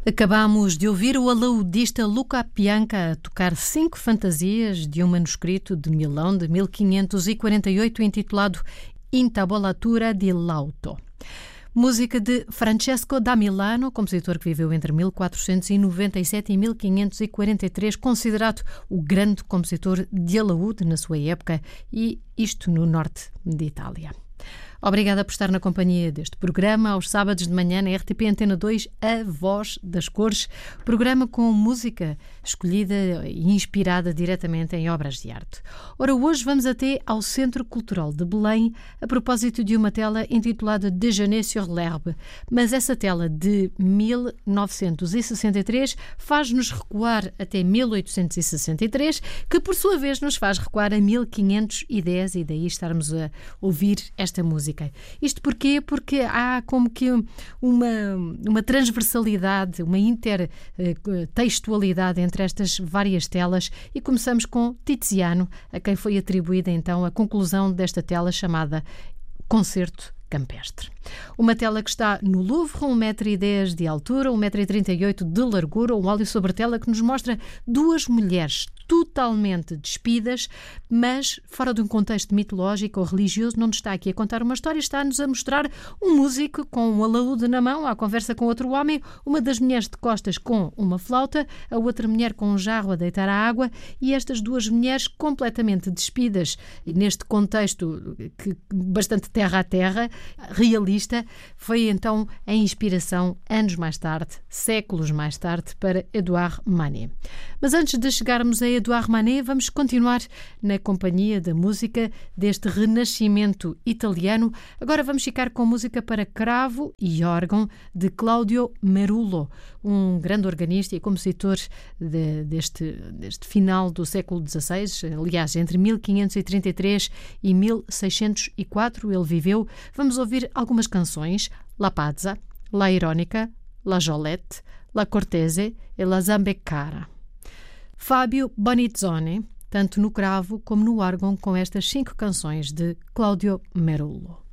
Acabámos de ouvir o alaudista Luca Pianca a tocar 5 fantasias de um manuscrito de Milão de 1548 intitulado Intabolatura di Lauto. Música de Francesco da Milano, compositor que viveu entre 1497 e 1543, considerado o grande compositor de alaúde na sua época, e isto no norte de Itália. Obrigada por estar na companhia deste programa, aos sábados de manhã na RTP Antena 2, A Voz das Cores, programa com música escolhida e inspirada diretamente em obras de arte. Ora, hoje vamos até ao Centro Cultural de Belém, a propósito de uma tela intitulada Déjeuner sur l'herbe, mas essa tela de 1963 faz-nos recuar até 1863, que por sua vez nos faz recuar a 1510 e daí estarmos a ouvir esta música. Isto porquê? Porque há como que uma transversalidade, uma intertextualidade entre estas várias telas, e começamos com Tiziano, a quem foi atribuída então a conclusão desta tela chamada Concerto Campestre. Uma tela que está no Louvre, 1,10 m de altura, 1,38 m de largura, um óleo sobre tela que nos mostra duas mulheres totalmente despidas, mas fora de um contexto mitológico ou religioso. Não nos está aqui a contar uma história, está-nos a mostrar um músico com um alaúde na mão, à conversa com outro homem, uma das mulheres de costas com uma flauta, a outra mulher com um jarro a deitar a água, e estas duas mulheres completamente despidas, neste contexto bastante terra a terra, realista. Foi então a inspiração, anos mais tarde, séculos mais tarde, para Édouard Manet. Mas antes de chegarmos a Édouard Manet, vamos continuar na companhia da música deste renascimento italiano. Agora vamos ficar com música para cravo e órgão de Claudio Merullo, um grande organista e compositor deste final do século XVI, aliás, entre 1533 e 1604 ele viveu. Vamos ouvir algumas canções: La Pazza, La Ironica, La Jolette, La Cortese e La Zambecara. Fábio Bonizzoni, tanto no cravo como no órgão, com estas 5 canções de Claudio Merullo.